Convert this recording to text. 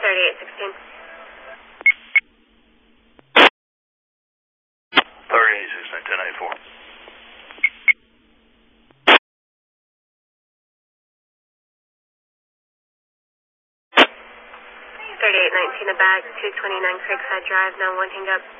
3816. 3816, 1084. 3819 a bag, 229 Creekside Drive, now 1 hang up.